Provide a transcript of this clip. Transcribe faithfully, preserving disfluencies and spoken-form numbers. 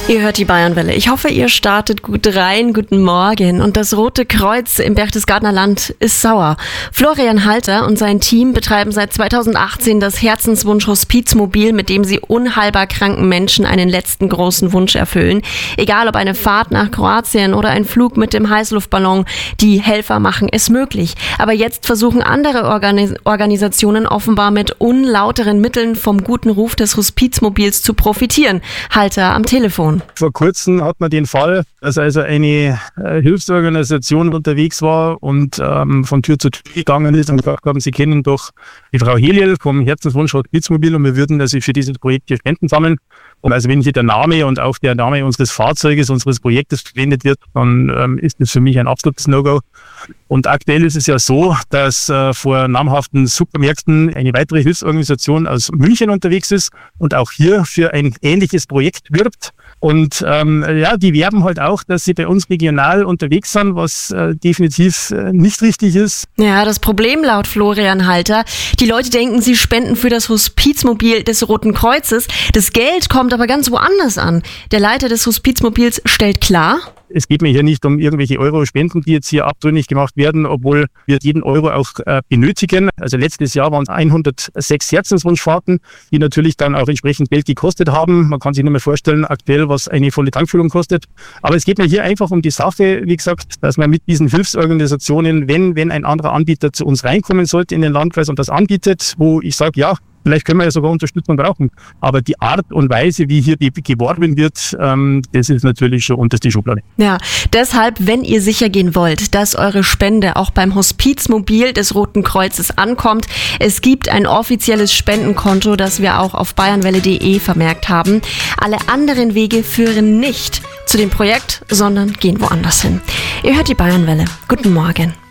Ihr hört die Bayernwelle. Ich hoffe, ihr startet gut rein. Guten Morgen. Und das Rote Kreuz im Berchtesgadener Land ist sauer. Florian Halter und sein Team betreiben seit zweitausendachtzehn das Herzenswunsch-Hospizmobil, mit dem sie unheilbar kranken Menschen einen letzten großen Wunsch erfüllen. Egal ob eine Fahrt nach Kroatien oder ein Flug mit dem Heißluftballon, die Helfer machen es möglich. Aber jetzt versuchen andere Organis- Organisationen offenbar mit unlauteren Mitteln vom guten Ruf des Hospizmobils zu profitieren. Halter am Telefon. Vor kurzem hat man den Fall, dass also eine äh, Hilfsorganisation unterwegs war und ähm, von Tür zu Tür gegangen ist und gesagt haben, sie kennen doch die Frau Heliel vom Herzenswunsch Hospizmobil und wir würden also für dieses Projekt hier Spenden sammeln. Und also wenn hier der Name und auch der Name unseres Fahrzeuges, unseres Projektes verwendet wird, dann ähm, ist das für mich ein absolutes No-Go. Und aktuell ist es ja so, dass äh, vor namhaften Supermärkten eine weitere Hilfsorganisation aus München unterwegs ist und auch hier für ein ähnliches Projekt wirbt. Und ähm, ja, die werben halt auch, dass sie bei uns regional unterwegs sind, was äh, definitiv äh, nicht richtig ist. Ja, das Problem laut Florian Halter, die Leute denken, sie spenden für das Hospizmobil des Roten Kreuzes. Das Geld kommt aber ganz woanders an. Der Leiter des Hospizmobils stellt klar: Es geht mir hier nicht um irgendwelche Euro-Spenden, die jetzt hier abtrünnig gemacht werden, obwohl wir jeden Euro auch äh, benötigen. Also letztes Jahr waren es hundertsechs Herzenswunschfahrten, die natürlich dann auch entsprechend Geld gekostet haben. Man kann sich nur mal vorstellen, aktuell, was eine volle Tankfüllung kostet. Aber es geht mir hier einfach um die Sache, wie gesagt, dass man mit diesen Hilfsorganisationen, wenn, wenn ein anderer Anbieter zu uns reinkommen sollte in den Landkreis und das anbietet, wo ich sage, ja, vielleicht können wir ja sogar Unterstützung brauchen. Aber die Art und Weise, wie hier die geworben wird, ähm, das ist natürlich schon unterste Schublade. Ja, deshalb, wenn ihr sicher gehen wollt, dass eure Spende auch beim Hospizmobil des Roten Kreuzes ankommt, es gibt ein offizielles Spendenkonto, das wir auch auf bayernwelle punkt de vermerkt haben. Alle anderen Wege führen nicht zu dem Projekt, sondern gehen woanders hin. Ihr hört die Bayernwelle. Guten Morgen.